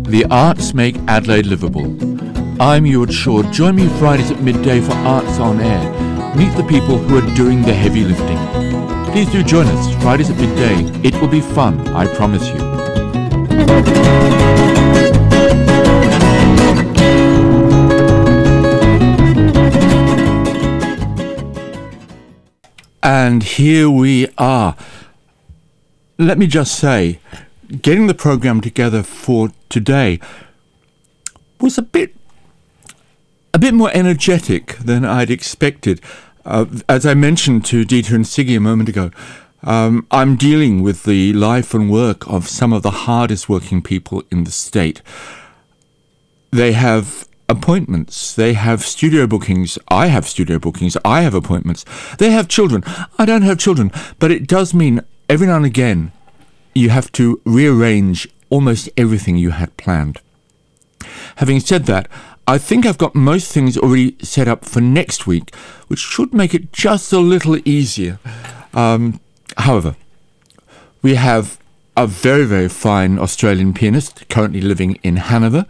The arts make Adelaide livable. I'm Ewart Shaw. Join me Fridays at midday for Arts on Air. Meet the people who are doing the heavy lifting. Please do join us Fridays at midday. It will be fun, I promise you. And here we are. Let me just say, getting the program together for today was a bit more energetic than I'd expected. As I mentioned to Dieter and Siggy a moment ago, I'm dealing with the life and work of some of the hardest working people in the state. They have appointments, they have studio bookings, I have studio bookings, I have appointments, they have children, I don't have children, but it does mean every now and again you have to rearrange almost everything you had planned. Having said that, I think I've got most things already set up for next week, which should make it just a little easier. However, we have a very, very fine Australian pianist currently living in Hanover,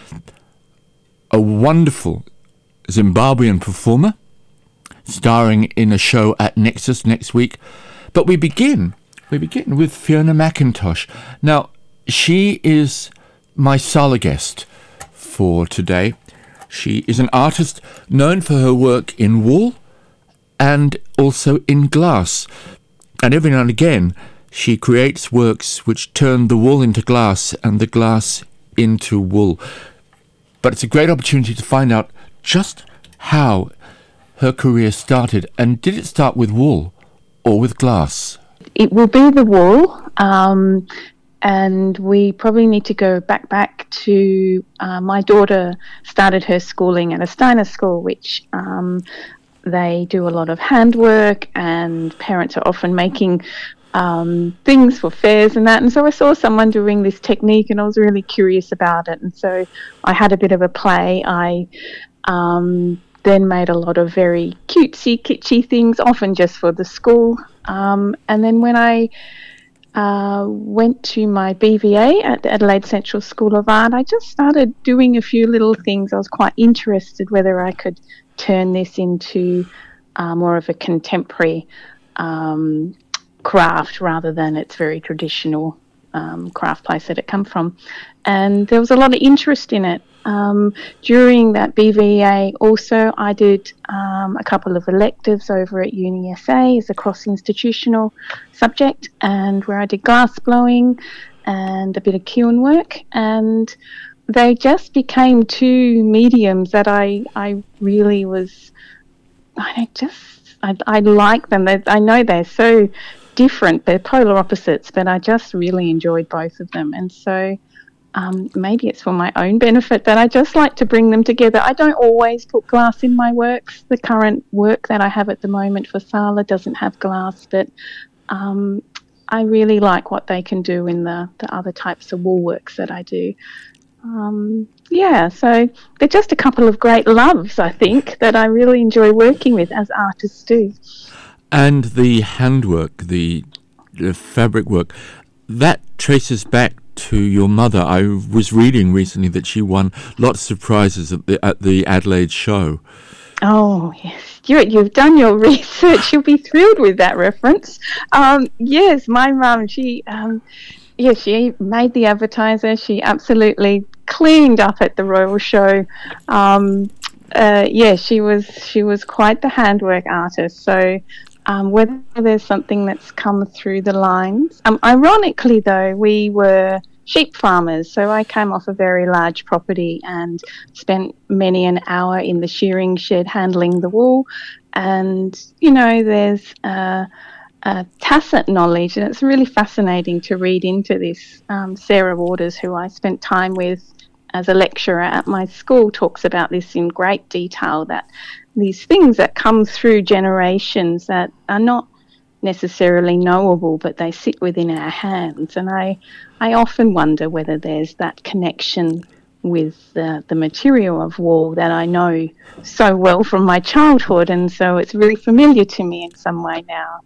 a wonderful Zimbabwean performer starring in a show at Nexus next week. But we begin with Fiona McIntosh. Now, she is my sala guest for today. She is an artist known for her work in wool and also in glass. And every now and again, she creates works which turn the wool into glass and the glass into wool. But it's a great opportunity to find out just how her career started. And did it start with wool or with glass? It will be the wool, and we probably need to go back to my daughter started her schooling at a Steiner school, which they do a lot of handwork, and parents are often making things for fairs and that. And so I saw someone doing this technique, and I was really curious about it. And so I had a bit of a play. I then made a lot of very cutesy, kitschy things, often just for the school. And then when I went to my BVA at the Adelaide Central School of Art, I just started doing a few little things. I was quite interested whether I could turn this into more of a contemporary craft rather than its very traditional craft place that it come from. And there was a lot of interest in it. During that BVA also I did a couple of electives over at UniSA as a cross-institutional subject, and where I did glass blowing and a bit of kiln work, and they just became two mediums that I really was, I like them. I know they're so different, they're polar opposites, but I just really enjoyed both of them. And so maybe it's for my own benefit, but I just like to bring them together. I don't always put glass in my works. The current work that I have at the moment for Sala doesn't have glass, but I really like what they can do in the other types of wool works that I do. So they're just a couple of great loves, I think, that I really enjoy working with, as artists do. And the handwork, the fabric work, that traces back to your mother. I was reading recently that she won lots of prizes at the Adelaide show. Oh, yes. Stuart, you've done your research. You'll be thrilled with that reference. Yes, my mum, she made the advertiser. She absolutely cleaned up at the Royal Show. She was quite the handwork artist. So whether there's something that's come through the lines. Ironically, though, we were sheep farmers, so I came off a very large property and spent many an hour in the shearing shed handling the wool. And, there's a tacit knowledge, and it's really fascinating to read into this. Sarah Waters, who I spent time with as a lecturer at my school, talks about this in great detail, that these things that come through generations that are not necessarily knowable, but they sit within our hands. And I often wonder whether there's that connection with the material of wool that I know so well from my childhood, and so it's really familiar to me in some way now.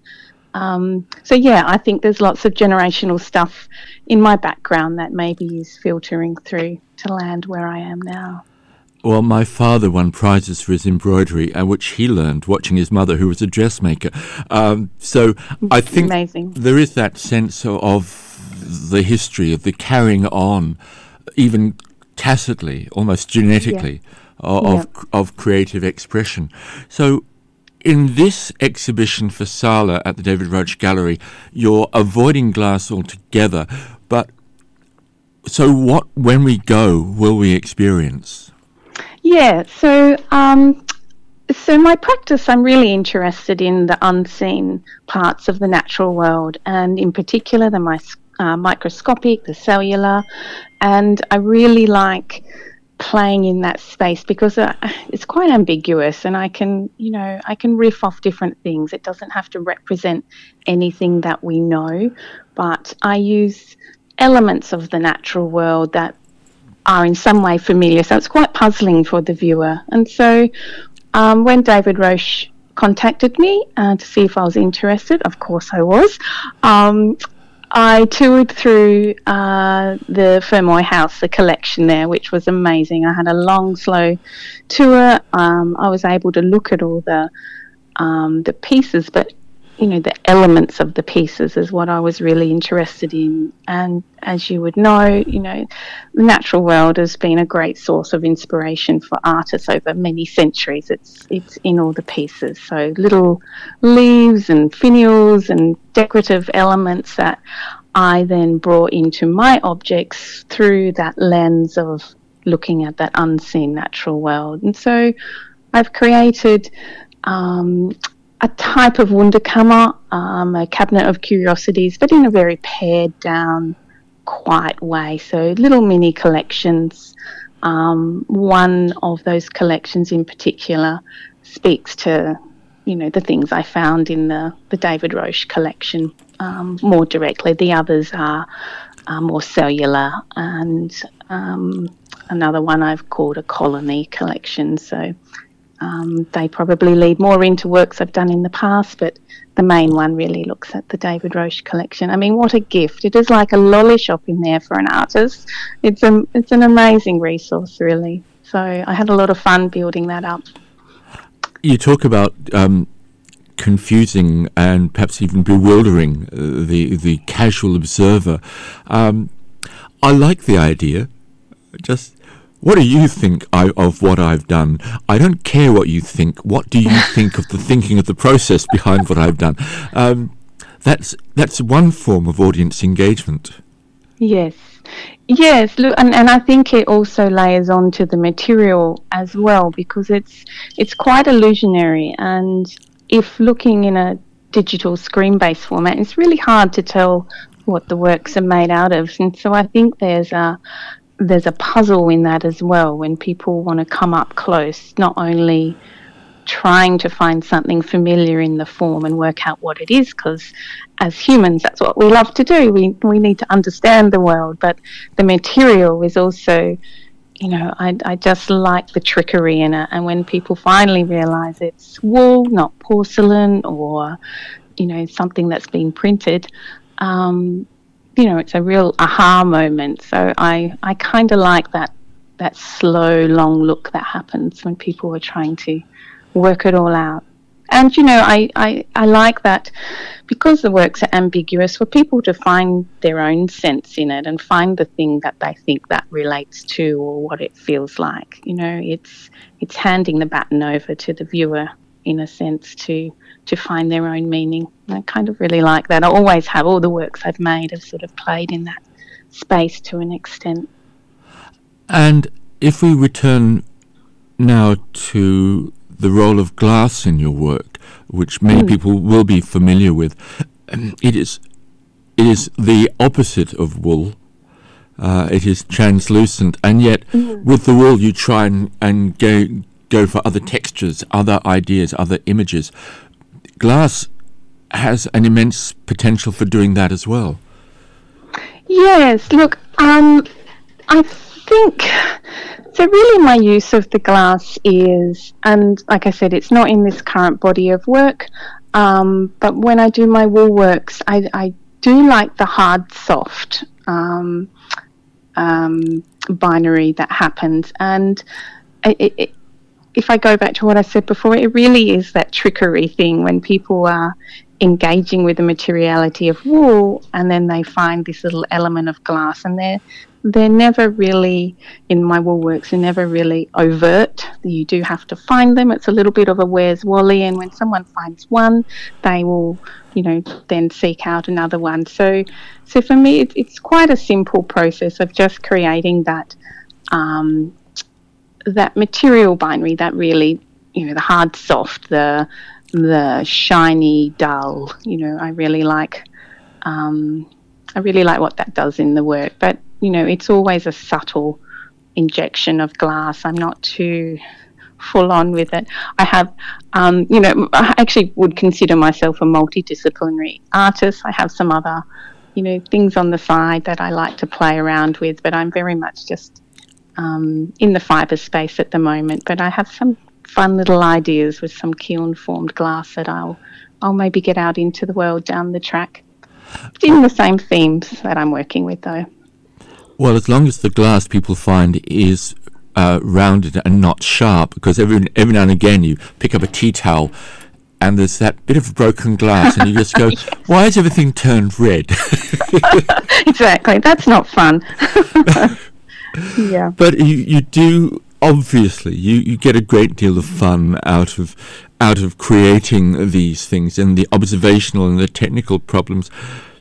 So yeah, I think there's lots of generational stuff in my background that maybe is filtering through to land where I am now. Well, my father won prizes for his embroidery, which he learned watching his mother, who was a dressmaker. So I think Amazing. there is that sense of the history, of the carrying on, even tacitly, almost genetically, of creative expression. So in this exhibition for Sala at the David Roche Gallery, you're avoiding glass altogether. But so what, when we go, will we experience? Yeah, so my practice, I'm really interested in the unseen parts of the natural world, and in particular the microscopic, the cellular, and I really like playing in that space because it's quite ambiguous, and I can riff off different things. It doesn't have to represent anything that we know, but I use elements of the natural world that are in some way familiar, so it's quite puzzling for the viewer. And so when David Roche contacted me to see if I was interested, of course I was, I toured through the Fermoy House, the collection there, which was amazing. I had a long, slow tour. I was able to look at all the pieces, but the elements of the pieces is what I was really interested in. And as you would know, the natural world has been a great source of inspiration for artists over many centuries. It's in all the pieces. So little leaves and finials and decorative elements that I then brought into my objects through that lens of looking at that unseen natural world. And so I've created a type of Wunderkammer, a cabinet of curiosities, but in a very pared down, quiet way. So little mini collections. One of those collections in particular speaks to, the things I found in the David Roche collection more directly. The others are more cellular, and another one I've called a colony collection. So they probably lead more into works I've done in the past, but the main one really looks at the David Roche collection. I mean, what a gift. It is like a lolly shop in there for an artist. It's an amazing resource, really. So I had a lot of fun building that up. You talk about confusing and perhaps even bewildering the casual observer. I like the idea. Just, what do you think of what I've done? I don't care what you think. What do you think of the thinking of the process behind what I've done? That's one form of audience engagement. Yes. Look, and I think it also layers on to the material as well, because it's quite illusionary. And if looking in a digital screen-based format, it's really hard to tell what the works are made out of. And so I think there's a puzzle in that as well, when people want to come up close, not only trying to find something familiar in the form and work out what it is, because as humans, that's what we love to do. We need to understand the world, but the material is also, I just like the trickery in it. And when people finally realize it's wool, not porcelain, or, something that's been printed, it's a real aha moment. So I kind of like that slow, long look that happens when people are trying to work it all out. And, I like that, because the works are ambiguous, for people to find their own sense in it and find the thing that they think that relates to, or what it feels like. It's handing the baton over to the viewer, in a sense, to find their own meaning. And I kind of really like that. I always have. All the works I've made have sort of played in that space to an extent. And if we return now to the role of glass in your work, which many people will be familiar with, it is the opposite of wool. It is translucent, and yet with the wool you try and go for other textures, other ideas, other images. Glass has an immense potential for doing that as well. Yes, look, I think, so really my use of the glass is, and like I said, it's not in this current body of work, But when I do my woolworks, I do like the hard soft binary that happens. And if I go back to what I said before, it really is that trickery thing when people are engaging with the materiality of wool and then they find this little element of glass, and they're never really, in my woolworks, they're never really overt. You do have to find them. It's a little bit of a Where's Wally, and when someone finds one, they will, then seek out another one. So for me, it's quite a simple process of just creating that that material binary, that really, the hard soft, the shiny dull. I really like what that does in the work. But it's always a subtle injection of glass. I'm not too full on with it. I have, I actually would consider myself a multidisciplinary artist. I have some other, things on the side that I like to play around with, but I'm very much just in the fibre space at the moment. But I have some fun little ideas with some kiln formed glass that I'll maybe get out into the world down the track. It's in the same themes that I'm working with, though. Well, as long as the glass people find is rounded and not sharp, because every now and again you pick up a tea towel and there's that bit of broken glass and you just go, why has everything turned red? Exactly. That's not fun. Yeah. But you do, obviously, you get a great deal of fun out of creating these things and the observational and the technical problems.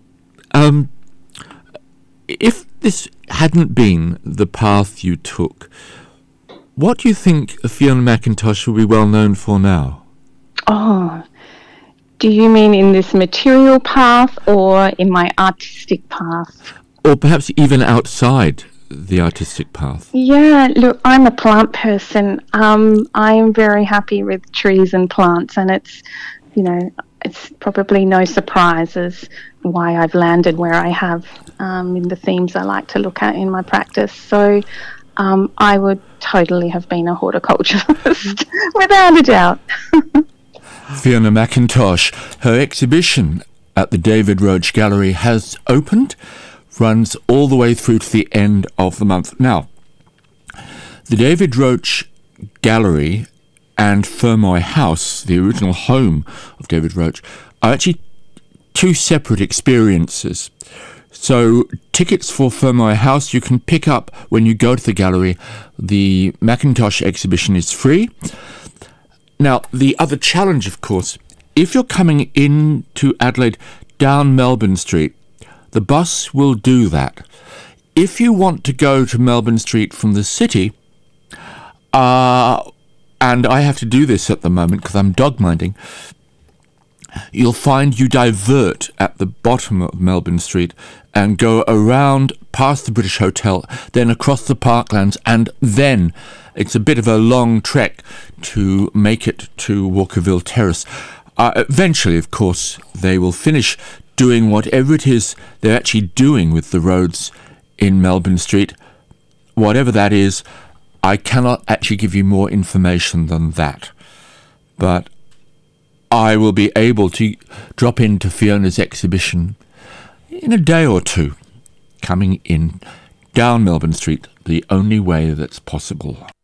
If this hadn't been the path you took, what do you think Fiona McIntosh will be well known for now? Oh, do you mean in this material path or in my artistic path? Or perhaps even outside the artistic path? Yeah, look, I'm a plant person. I am very happy with trees and plants, and it's probably no surprises why I've landed where I have in the themes I like to look at in my practice. So I would totally have been a horticulturalist, without a doubt. Fiona McIntosh, her exhibition at the David Roach Gallery has opened, runs all the way through to the end of the month. Now, the David Roach Gallery and Fermoy House, the original home of David Roach, are actually two separate experiences. So tickets for Fermoy House you can pick up when you go to the gallery. The McIntosh exhibition is free. Now, the other challenge, of course, if you're coming into Adelaide down Melbourne Street, the bus will do that. If you want to go to Melbourne Street from the city, and I have to do this at the moment because I'm dog-minding, you'll find you divert at the bottom of Melbourne Street and go around past the British Hotel, then across the parklands, and then it's a bit of a long trek to make it to Walkerville Terrace. Eventually, of course, they will finish doing whatever it is they're actually doing with the roads in Melbourne Street. Whatever that is, I cannot actually give you more information than that. But I will be able to drop into Fiona's exhibition in a day or two, coming in down Melbourne Street, the only way that's possible.